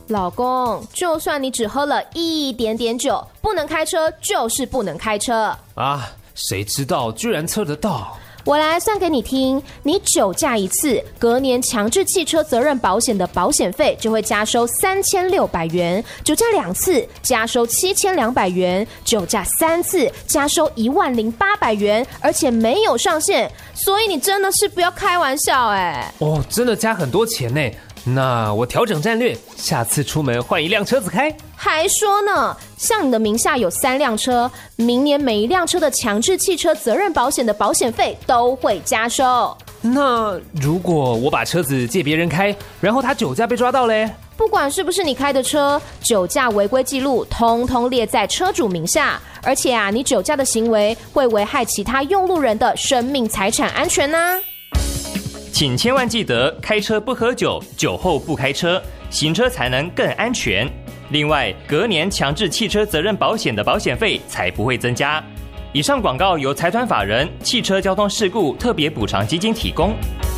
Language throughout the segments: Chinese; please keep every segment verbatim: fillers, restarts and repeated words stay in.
老公，就算你只喝了一点点酒，不能开车就是不能开车啊！谁知道居然测得到？ 我来算给你听，你酒驾一次，隔年强制汽车责任保险的保险费就会加收三千六百元；酒驾两次，加收七千两百元；酒驾三次，加收一万零八百元，而且没有上限。所以你真的是不要开玩笑哎！ 哦，真的加很多钱呢。那我调整战略，下次出门换一辆车子开。 还说呢，像你的名下有三辆车，明年每一辆车的强制汽车责任保险的保险费都会加收。 那如果我把车子借别人开，然后他酒驾被抓到嘞？ 不管是不是你开的车，酒驾违规记录通通列在车主名下，而且啊，你酒驾的行为会危害其他用路人的生命财产安全啊。 请千万记得，开车不喝酒，酒后不开车，行车才能更安全。另外，隔年强制汽车责任保险的保险费才不会增加。以上广告由财团法人汽车交通事故特别补偿基金提供。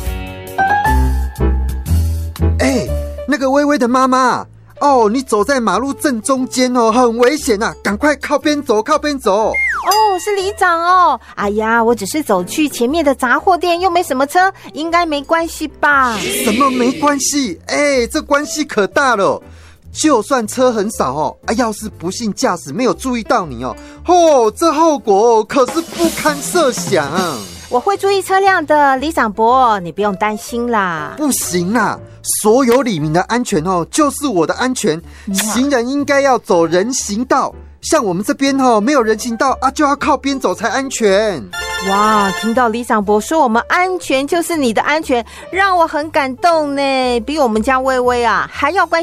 哎，那个微微的妈妈哦，你走在马路正中间哦，很危险啊，赶快靠边走，靠边走。 哦，是里长哦。哎呀，我只是走去前面的杂货店，又没什么车，应该没关系吧？ 什么没关系？哎，这关系可大了。就算车很少哦，啊，要是不幸驾驶没有注意到你哦，哦，这后果可是不堪设想。 我会注意车辆的，里长伯，你不用担心啦。 不行啦，所有里民的安全哦，就是我的安全。行人应该要走人行道，像我们这边哦，没有人行道啊，就要靠边走才安全。 哇，听到里长伯说我们安全就是你的安全，让我很感动呢，比我们家微微啊还要关心